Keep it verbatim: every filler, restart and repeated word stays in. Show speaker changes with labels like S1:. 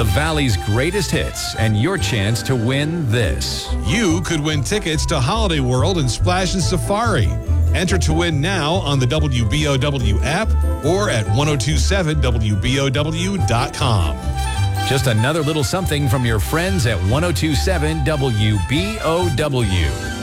S1: the Valley's greatest hits, and your chance to win this.
S2: You could win tickets to Holiday World and Splash and Safari. Enter to win now on the W B O W app or at ten twenty-seven W B O W dot com.
S1: Just another little something from your friends at ten twenty-seven W B O W.